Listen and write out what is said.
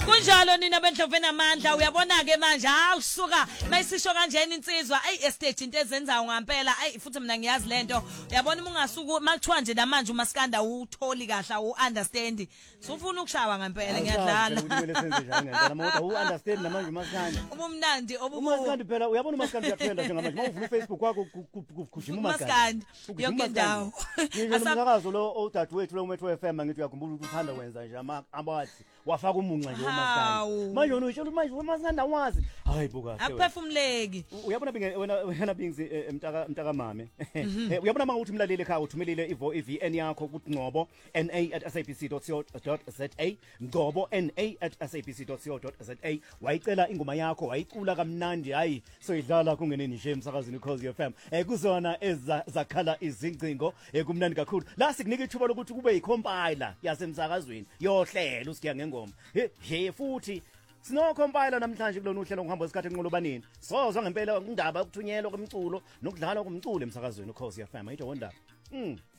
Kunjalo nina bendlovu enamandla uyabona ke manje usuka mayisisho kanjeni insizwa estage into ezenzayo ngempela futhi mina ngiyazi lento uyabona uma ungasuka makuthiwa nje namanje umaskanda utholi kahle u-understand sufuna ukushawa ngempela ngiyadlala kumele senze njani ngempela manje u-understand namanje umaskanda ubumnandi umaskanda phela uyabona umaskanda uyatrenda njengamanje mawuvula uFacebook wakho kujima umaskanda yonke indawo umsakazo lo odadewethu lo Metro FM ngithi uyakhumbula ukuthi uthanda wenza nje abathi wafaka umunxa nje umaskanda manje wena utshela manje umaskanda wazi hayi buka akuphefumuleki uyabona wena bingzi mtaka mame uyabona manje uthi umlaleli ekhaya uthumelile iVN yakho kuthi Ngcobo na@sabc.co.za Ngcobo na@sabc.co.za wayicela ingoma yakho wayicula kamnandi hayi soyidlala kungeneni nje emsakazweni Khosi FM kuzona ezakhala izingcingo kumnandi kakhulu la sikunika ithuba lokuthi kube yicompiler yasemsakazweni yohlelo usiya ngengoma he futhi sino compiler namhlanje kulona uhlelo ngohamba isikhathi enqolobanini sozwa ngempela indaba yokuthunyelwa kwemculo nokudlalwa komculo emsakazweni Khosi FM ayitho wondaba